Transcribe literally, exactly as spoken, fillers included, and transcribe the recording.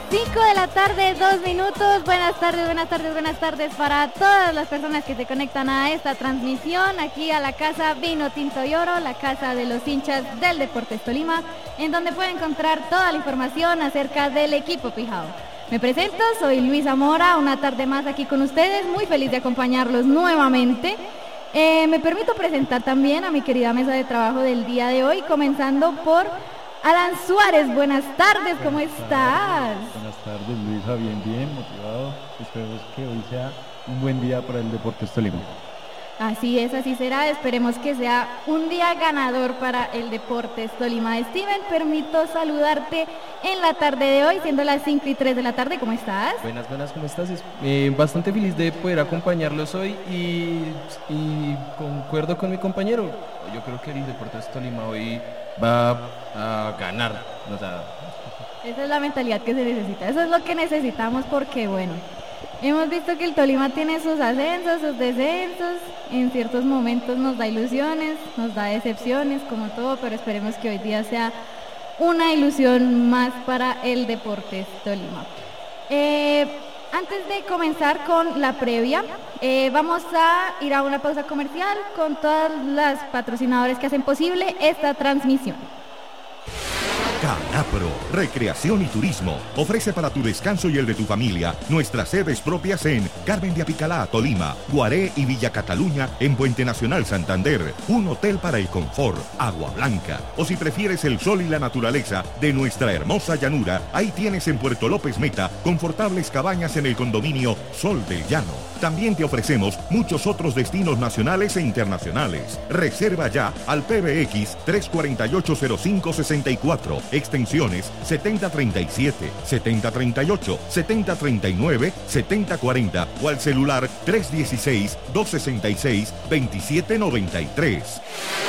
cinco de la tarde, dos minutos. Buenas tardes, buenas tardes, buenas tardes para todas las personas que se conectan a esta transmisión aquí a la casa Vino Tinto y Oro, la casa de los hinchas del Deportes Tolima, en donde pueden encontrar toda la información acerca del equipo Pijao. Me presento, soy Luisa Mora, una tarde más aquí con ustedes, muy feliz de acompañarlos nuevamente. Eh, me permito presentar también a mi querida mesa de trabajo del día de hoy, comenzando por Alan Suárez. Buenas tardes, ¿cómo Buenas estás? Tardes. Buenas tardes, Luisa, bien, bien, motivado. Esperemos que hoy sea un buen día para el Deportes Tolima. Así es, así será. Esperemos que sea un día ganador para el Deportes Tolima. Steven, permito saludarte en la tarde de hoy, siendo las cinco y tres de la tarde. ¿Cómo estás? Buenas, buenas, ¿cómo estás? Eh, bastante feliz de poder acompañarlos hoy y, y concuerdo con mi compañero. Yo creo que el Deportes Tolima hoy va a ganar. O sea, esa es la mentalidad que se necesita. Eso es lo que necesitamos porque, bueno, hemos visto que el Tolima tiene sus ascensos, sus descensos, en ciertos momentos nos da ilusiones, nos da decepciones, como todo, pero esperemos que hoy día sea una ilusión más para el Deportes Tolima. Eh, antes de comenzar con la previa, eh, vamos a ir a una pausa comercial con todas las patrocinadores que hacen posible esta transmisión. Canapro, Recreación y Turismo, ofrece para tu descanso y el de tu familia nuestras sedes propias en Carmen de Apicalá, Tolima, Guaré y Villa Cataluña en Puente Nacional Santander, un hotel para el confort, Agua Blanca, o si prefieres el sol y la naturaleza de nuestra hermosa llanura, ahí tienes en Puerto López Meta confortables cabañas en el condominio Sol del Llano. También te ofrecemos muchos otros destinos nacionales e internacionales. Reserva ya al P B X tres cuatro ocho cero cinco seis cuatro, extensiones setenta treinta y siete, setenta treinta y ocho, setenta treinta y nueve, setenta cuarenta o al celular tres uno seis, dos seis seis, dos siete nueve tres.